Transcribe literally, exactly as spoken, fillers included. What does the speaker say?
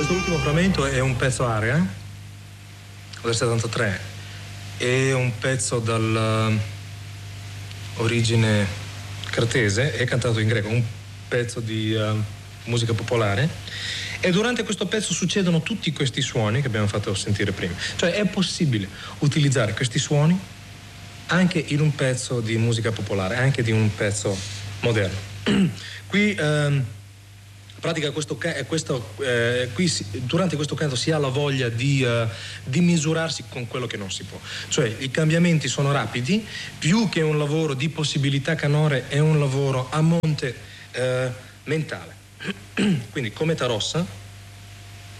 Quest'ultimo frammento è un pezzo aria del settantatré, è un pezzo dall'origine cartese, è cantato in greco, un pezzo di uh, musica popolare, e durante questo pezzo succedono tutti questi suoni che abbiamo fatto sentire prima. Cioè è possibile utilizzare questi suoni anche in un pezzo di musica popolare, anche di un pezzo moderno. Qui um, pratica questo, questo eh, qui si, durante questo canto si ha la voglia di, uh, di misurarsi con quello che non si può, cioè i cambiamenti sono rapidi, più che un lavoro di possibilità canore è un lavoro a monte eh, mentale. Quindi Cometa Rossa